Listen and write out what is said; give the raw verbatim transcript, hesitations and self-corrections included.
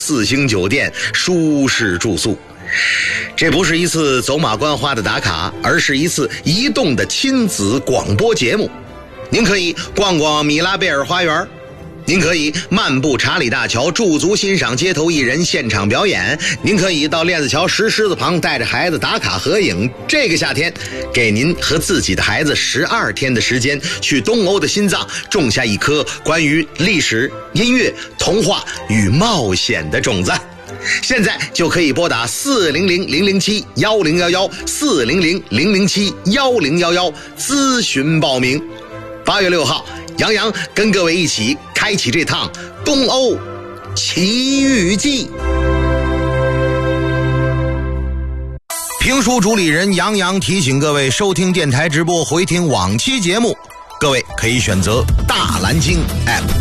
四星酒店，舒适住宿。这不是一次走马观花的打卡，而是一次移动的亲子广播节目。您可以逛逛米拉贝尔花园，您可以漫步查理大桥，驻足欣赏街头艺人现场表演，您可以到链子桥石狮子旁带着孩子打卡合影。这个夏天，给您和自己的孩子十二天的时间，去东欧的心脏种下一颗关于历史、音乐、童话与冒险的种子。现在就可以拨打四零零零零七幺零幺幺四零零零零七幺零幺幺咨询报名。八月六号，杨洋跟各位一起开启这趟东欧奇遇记。评书主理人杨洋提醒各位，收听电台直播回听往期节目，各位可以选择大蓝鲸 App。